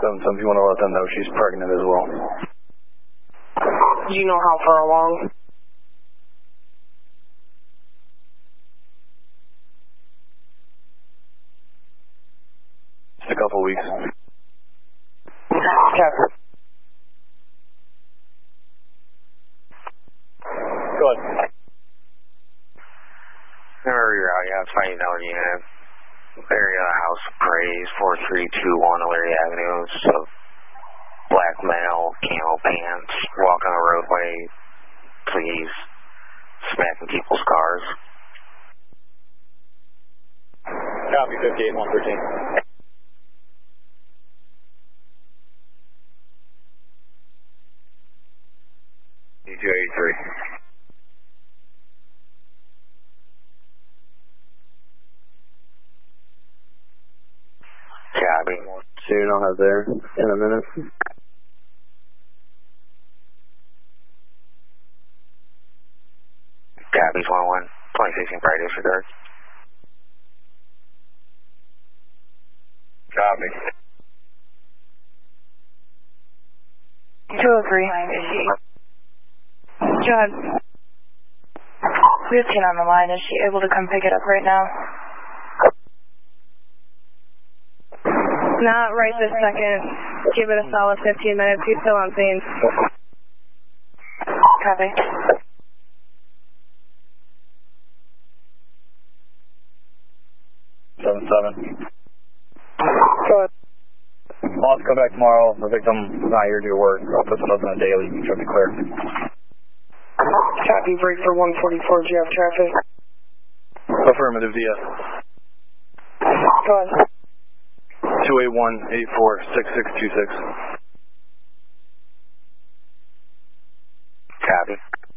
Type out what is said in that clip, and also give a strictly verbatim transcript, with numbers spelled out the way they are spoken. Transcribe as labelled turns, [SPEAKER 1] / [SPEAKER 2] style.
[SPEAKER 1] seven seven, if you want to let them know she's pregnant as well.
[SPEAKER 2] Do you know how far along?
[SPEAKER 1] Just a couple weeks.
[SPEAKER 2] Okay.
[SPEAKER 1] Go ahead.
[SPEAKER 3] Wherever you're out, yeah, it's fine, you know, unit. Area House of Praise, four three two one Elyria Avenue. It's a black male, camo pants, walking the roadway, please, smacking people's cars.
[SPEAKER 1] Copy, fifty-eight one thirteen. D two eighty-three.
[SPEAKER 3] Copy.
[SPEAKER 1] Soon, I'll have there in a minute.
[SPEAKER 3] Copy, one one, twenty sixteen Friday disregard.
[SPEAKER 1] Copy.
[SPEAKER 2] two oh three. John. fifteen on the line. Is she able to come pick it up right now? Not right this second. Give it a solid fifteen minutes. He's still on scene. Copy.
[SPEAKER 1] seven seven.
[SPEAKER 2] Go ahead.
[SPEAKER 1] I'll have to come back tomorrow. The victim's not here to do work. I'll put some notes on a daily. You can clear.
[SPEAKER 2] Copy. Break for one forty-four. Do you have traffic?
[SPEAKER 1] Affirmative, D S.
[SPEAKER 2] Go ahead.
[SPEAKER 1] two eight one, eight four six six two six.
[SPEAKER 3] Copy.